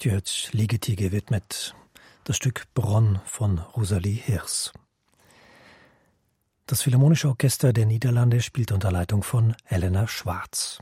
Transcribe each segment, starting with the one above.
Stjøts Ligeti gewidmet, das Stück Bronn von Rosalie Hirs. Das Philharmonische Orchester der Niederlande spielt unter Leitung von Elena Schwarz.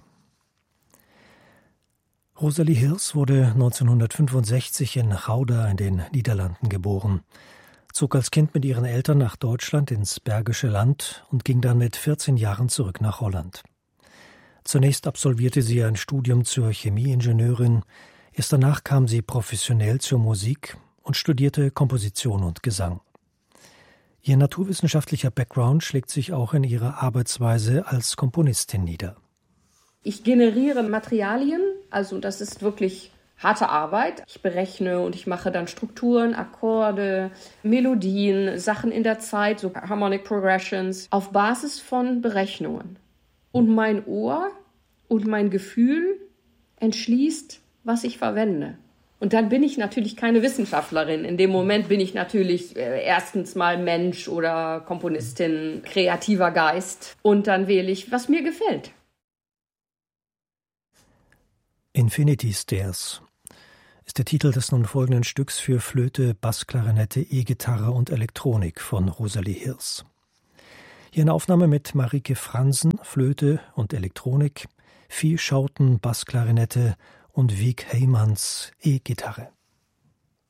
Rosalie Hirs wurde 1965 in Gouda in den Niederlanden geboren, zog als Kind mit ihren Eltern nach Deutschland ins Bergische Land und ging dann mit 14 Jahren zurück nach Holland. Zunächst absolvierte sie ein Studium zur Chemieingenieurin, erst danach kam sie professionell zur Musik und studierte Komposition und Gesang. Ihr naturwissenschaftlicher Background schlägt sich auch in ihrer Arbeitsweise als Komponistin nieder. Ich generiere Materialien, also das ist wirklich harte Arbeit. Ich berechne und ich mache dann Strukturen, Akkorde, Melodien, Sachen in der Zeit, so Harmonic Progressions, auf Basis von Berechnungen. Und mein Ohr und mein Gefühl entschließt, was ich verwende. Und dann bin ich natürlich keine Wissenschaftlerin. In dem Moment bin ich natürlich erstens mal Mensch oder Komponistin, kreativer Geist. Und dann wähle ich, was mir gefällt. Infinity Stairs ist der Titel des nun folgenden Stücks für Flöte, Bassklarinette, E-Gitarre und Elektronik von Rosalie Hirs. Hier eine Aufnahme mit Marike Fransen, Flöte und Elektronik, Vie Schouten, Bassklarinette und Wiek Heymans, E-Gitarre.